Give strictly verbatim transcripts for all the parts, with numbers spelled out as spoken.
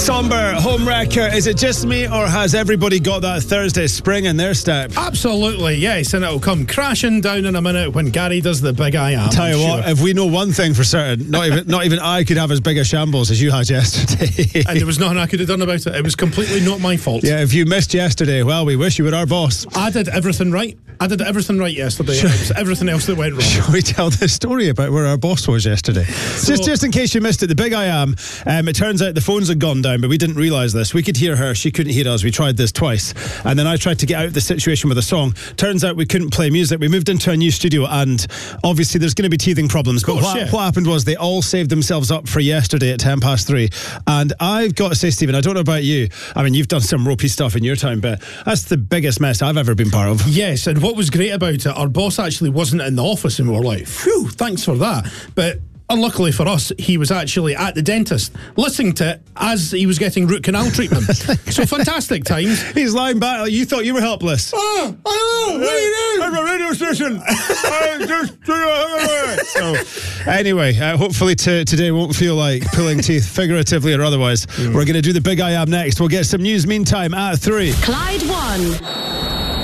Somber, Homewrecker. Is it just me, or has everybody got that Thursday spring in their step? Absolutely, yes, and it'll come crashing down in a minute when Gary does the big I am. Tell you I'm what, sure. if we know one thing for certain, not even not even I could have as big a shambles as you had yesterday. And there was nothing I could have done about it. It was completely not my fault. Yeah, if you missed yesterday, well, we wish you were our boss. I did everything right. I did everything right yesterday. Sure. It was everything else that went wrong. Shall we tell the story about where our boss was yesterday? So, just just in case you missed it, the big I am, um, it turns out the phones had gone down, but we didn't realise this. We could hear her, she couldn't hear us. We tried this twice. And then I tried to get out of the situation with a song. Turns out we couldn't play music. We moved into a new studio, and obviously there's going to be teething problems. Course, but what, yeah. what happened was they all saved themselves up for yesterday at ten past three. And I've got to say, Stephen, I don't know about you. I mean, you've done some ropey stuff in your time, but that's the biggest mess I've ever been part of. Yes, and what was great about it, our boss actually wasn't in the office, and we were like, phew, thanks for that. But unluckily for us, he was actually at the dentist listening to it as he was getting root canal treatment. So fantastic times. He's lying back like you thought you were helpless. Oh, I know. What are you doing? I'm a radio station. I just... So, anyway, uh, hopefully t- today won't feel like pulling teeth, figuratively or otherwise. Mm. We're going to do the big I am next. We'll get some news meantime at three. Clyde One.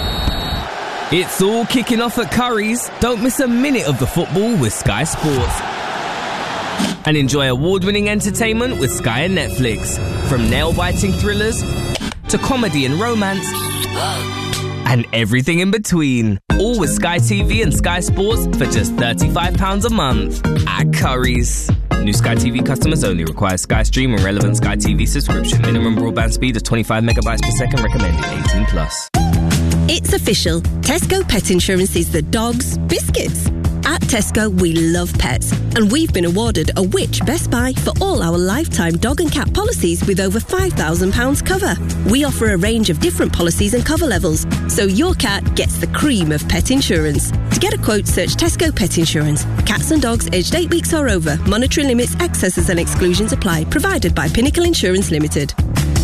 It's all kicking off at Curry's. Don't miss a minute of the football with Sky Sports. And enjoy award-winning entertainment with Sky and Netflix. From nail-biting thrillers to comedy and romance and everything in between. All with Sky T V and Sky Sports for just thirty-five pounds a month at Curry's. New Sky T V customers only. Require Sky Stream and relevant Sky T V subscription. Minimum broadband speed of twenty-five megabytes per second. Recommended eighteen plus. It's official. Tesco Pet Insurance is the dog's biscuits. At Tesco, we love pets, and we've been awarded a Which Best Buy for all our lifetime dog and cat policies with over five thousand pounds cover. We offer a range of different policies and cover levels, so your cat gets the cream of pet insurance. To get a quote, search Tesco Pet Insurance. Cats and dogs aged eight weeks or over. Monetary limits, excesses and exclusions apply. Provided by Pinnacle Insurance Limited.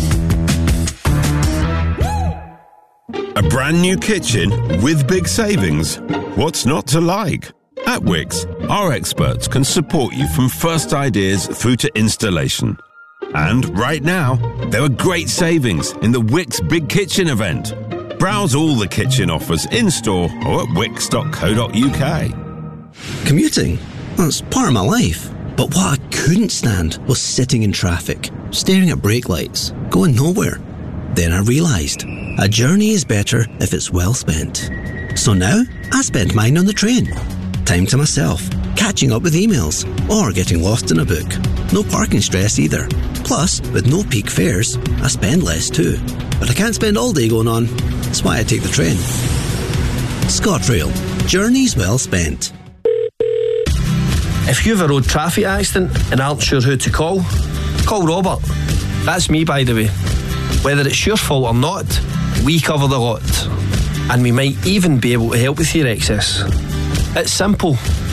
A brand new kitchen with big savings. What's not to like? At Wickes, our experts can support you from first ideas through to installation. And right now, there are great savings in the Wickes Big Kitchen event. Browse all the kitchen offers in-store or at wickes dot co dot uk. Commuting? That's part of my life. But what I couldn't stand was sitting in traffic, staring at brake lights, going nowhere. Then I realised, a journey is better if it's well spent. So now, I spend mine on the train. Time to myself, catching up with emails, or getting lost in a book. No parking stress either. Plus, with no peak fares, I spend less too. But I can't spend all day going on. That's why I take the train. ScotRail. Journeys well spent. If you have a road traffic accident and aren't sure who to call, call Robert. That's me, by the way. Whether it's your fault or not, we cover the lot. And we might even be able to help with your excess. It's simple.